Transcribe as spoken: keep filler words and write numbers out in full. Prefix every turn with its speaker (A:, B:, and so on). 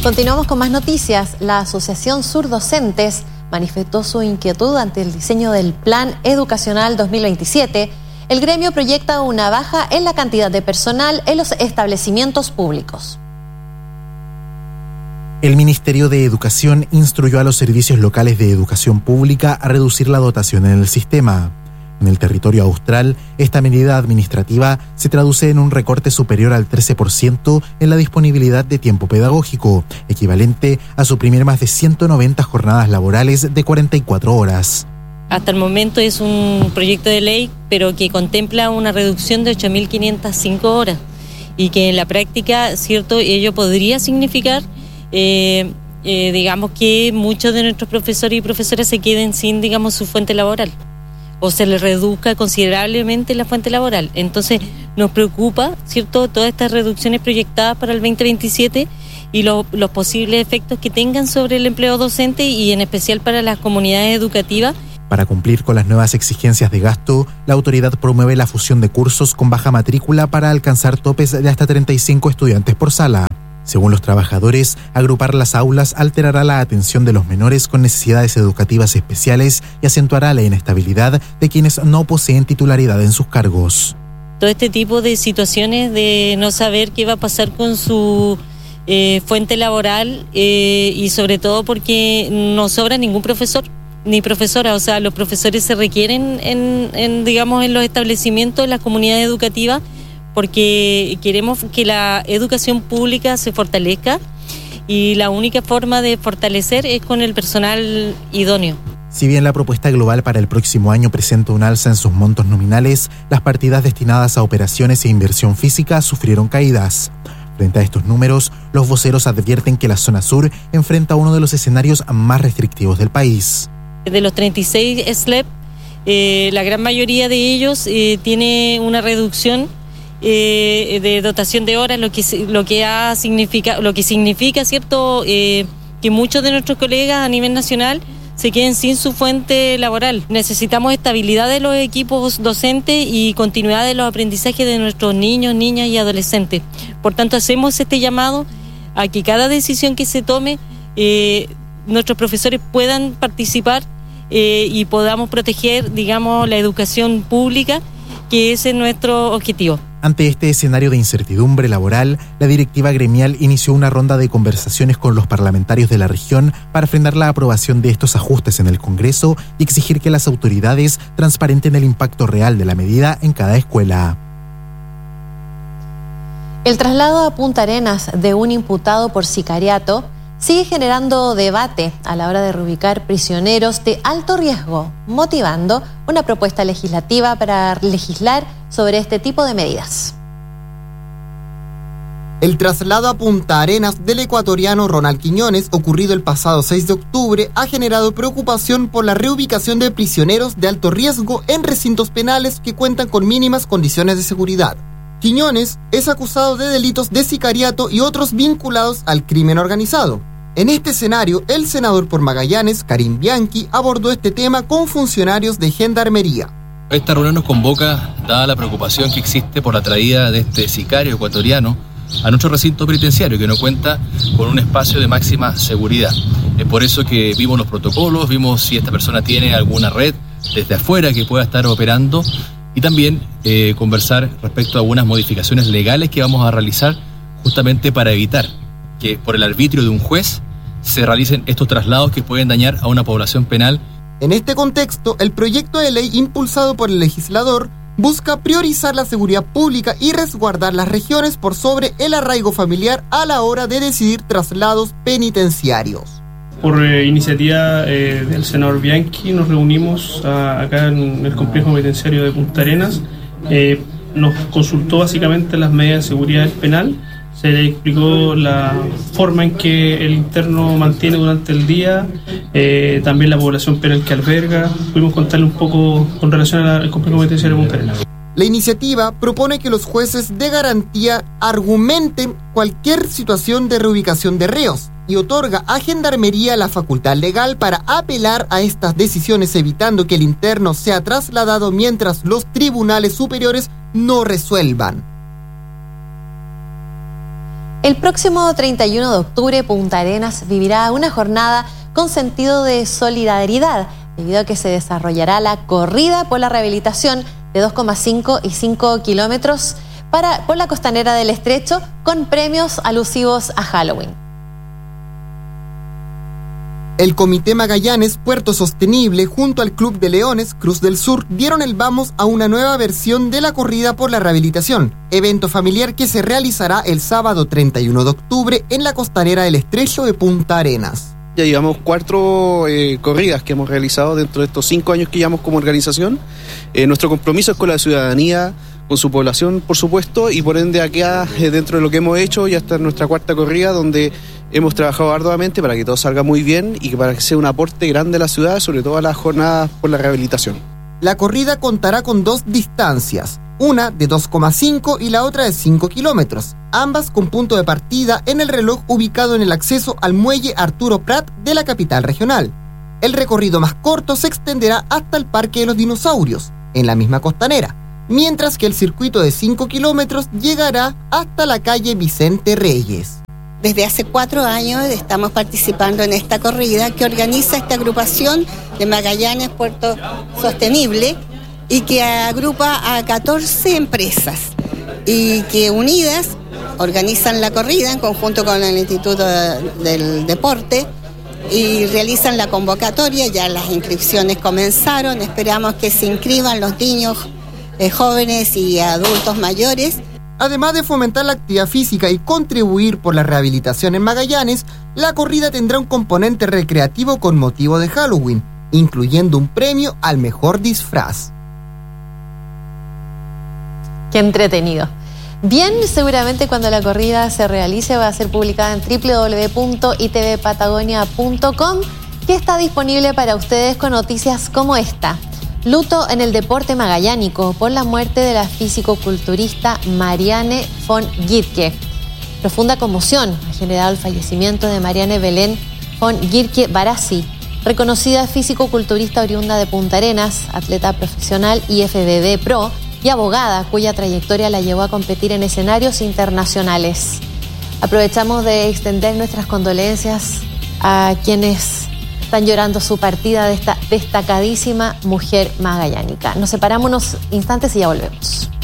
A: Continuamos con más noticias. La Asociación Sur Docentes manifestó su inquietud ante el diseño del Plan Educacional dos mil veintisiete. El gremio proyecta una baja en la cantidad de personal en los establecimientos públicos.
B: El Ministerio de Educación instruyó a los servicios locales de educación pública a reducir la dotación en el sistema. En el territorio austral, esta medida administrativa se traduce en un recorte superior al trece por ciento en la disponibilidad de tiempo pedagógico, equivalente a suprimir más de ciento noventa jornadas laborales de cuarenta y cuatro horas.
C: Hasta el momento es un proyecto de ley, pero que contempla una reducción de ocho mil quinientas cinco horas y que en la práctica, cierto, ello podría significar, eh, eh, digamos, que muchos de nuestros profesores y profesoras se queden sin, digamos, su fuente laboral, o se les reduzca considerablemente la fuente laboral. Entonces nos preocupa, ¿cierto?, todas estas reducciones proyectadas para el veinte veintisiete y lo, los posibles efectos que tengan sobre el empleo docente y en especial para las comunidades educativas.
B: Para cumplir con las nuevas exigencias de gasto, la autoridad promueve la fusión de cursos con baja matrícula para alcanzar topes de hasta treinta y cinco estudiantes por sala. Según los trabajadores, agrupar las aulas alterará la atención de los menores con necesidades educativas especiales y acentuará la inestabilidad de quienes no poseen titularidad en sus cargos.
C: Todo este tipo de situaciones de no saber qué va a pasar con su eh, fuente laboral eh, y sobre todo porque no sobra ningún profesor ni profesora, o sea, los profesores se requieren en, en digamos, en los establecimientos, en las comunidades educativas, porque queremos que la educación pública se fortalezca y la única forma de fortalecer es con el personal idóneo.
B: Si bien la propuesta global para el próximo año presenta un alza en sus montos nominales, las partidas destinadas a operaciones e inversión física sufrieron caídas. Frente a estos números, los voceros advierten que la zona sur enfrenta uno de los escenarios más restrictivos del país.
C: De los treinta y seis S L E P, eh, la gran mayoría de ellos eh, tiene una reducción Eh, de dotación de horas, lo que lo que ha significa lo que significa cierto eh, que muchos de nuestros colegas a nivel nacional se queden sin su fuente laboral. Necesitamos estabilidad de los equipos docentes y continuidad de los aprendizajes de nuestros niños, niñas y adolescentes. Por tanto, hacemos este llamado a que cada decisión que se tome eh, nuestros profesores puedan participar eh, y podamos proteger, digamos, la educación pública, que ese es nuestro objetivo.
B: Ante este escenario de incertidumbre laboral, la directiva gremial inició una ronda de conversaciones con los parlamentarios de la región para frenar la aprobación de estos ajustes en el Congreso y exigir que las autoridades transparenten el impacto real de la medida en cada escuela.
A: El traslado a Punta Arenas de un imputado por sicariato sigue generando debate a la hora de reubicar prisioneros de alto riesgo, motivando una propuesta legislativa para legislar sobre este tipo de medidas.
D: El traslado a Punta Arenas del ecuatoriano Ronald Quiñones, ocurrido el pasado seis de octubre, ha generado preocupación por la reubicación de prisioneros de alto riesgo en recintos penales que cuentan con mínimas condiciones de seguridad. Quiñones es acusado de delitos de sicariato y otros vinculados al crimen organizado. En este escenario, el senador por Magallanes, Karim Bianchi, abordó este tema con funcionarios de Gendarmería.
E: Esta reunión nos convoca, dada la preocupación que existe por la traída de este sicario ecuatoriano a nuestro recinto penitenciario, que no cuenta con un espacio de máxima seguridad. Es por eso que vimos los protocolos, vimos si esta persona tiene alguna red desde afuera que pueda estar operando, y también eh, conversar respecto a algunas modificaciones legales que vamos a realizar justamente para evitar que por el arbitrio de un juez se realicen estos traslados que pueden dañar a una población penal.
D: En este contexto, el proyecto de ley impulsado por el legislador busca priorizar la seguridad pública y resguardar las regiones por sobre el arraigo familiar a la hora de decidir traslados penitenciarios.
F: Por eh, iniciativa eh, del senador Bianchi nos reunimos a, acá en el complejo penitenciario de Punta Arenas. Eh, nos consultó básicamente las medidas de seguridad penal, se le explicó la forma en que el interno mantiene durante el día, eh, también la población penal que alberga. Pudimos contarle un poco con relación al complejo penitenciario de Punta Arenas.
D: La iniciativa propone que los jueces de garantía argumenten cualquier situación de reubicación de reos y otorga a Gendarmería la facultad legal para apelar a estas decisiones, evitando que el interno sea trasladado mientras los tribunales superiores no resuelvan.
A: El próximo treinta y uno de octubre, Punta Arenas vivirá una jornada con sentido de solidaridad, debido a que se desarrollará la corrida por la rehabilitación de dos coma cinco y cinco kilómetros para, por la costanera del Estrecho, con premios alusivos a Halloween.
D: El Comité Magallanes Puerto Sostenible junto al Club de Leones Cruz del Sur dieron el vamos a una nueva versión de la corrida por la rehabilitación, evento familiar que se realizará el sábado treinta y uno de octubre en la costanera del Estrecho de Punta Arenas.
G: Ya llevamos cuatro eh, corridas que hemos realizado dentro de estos cinco años que llevamos como organización. Eh, nuestro compromiso es con la ciudadanía, con su población, por supuesto, y por ende acá, eh, dentro de lo que hemos hecho, ya está nuestra cuarta corrida, donde hemos trabajado arduamente para que todo salga muy bien y que para que sea un aporte grande a la ciudad, sobre todo a las jornadas por la rehabilitación.
D: La corrida contará con dos distancias, una de dos coma cinco y la otra de cinco kilómetros, ambas con punto de partida en el reloj ubicado en el acceso al muelle Arturo Prat de la capital regional. El recorrido más corto se extenderá hasta el Parque de los Dinosaurios, en la misma costanera, mientras que el circuito de cinco kilómetros llegará hasta la calle Vicente Reyes.
H: Desde hace cuatro años estamos participando en esta corrida que organiza esta agrupación de Magallanes Puerto Sostenible y que agrupa a catorce empresas y que unidas organizan la corrida en conjunto con el Instituto del Deporte y realizan la convocatoria. Ya las inscripciones comenzaron, esperamos que se inscriban los niños, eh, jóvenes y adultos mayores.
D: Además de fomentar la actividad física y contribuir por la rehabilitación en Magallanes, la corrida tendrá un componente recreativo con motivo de Halloween, incluyendo un premio al mejor disfraz.
A: Qué entretenido. Bien, seguramente cuando la corrida se realice va a ser publicada en doble u doble u doble u punto i t v patagonia punto com, que está disponible para ustedes con noticias como esta. Luto en el deporte magallánico por la muerte de la físico-culturista Marianne von Gierke. Profunda conmoción ha generado el fallecimiento de Marianne Belén von Gierke Barassi, reconocida físico-culturista oriunda de Punta Arenas, atleta profesional I F B B Pro y abogada cuya trayectoria la llevó a competir en escenarios internacionales. Aprovechamos de extender nuestras condolencias a quienes están llorando su partida de esta destacadísima mujer magallánica. Nos separamos unos instantes y ya volvemos.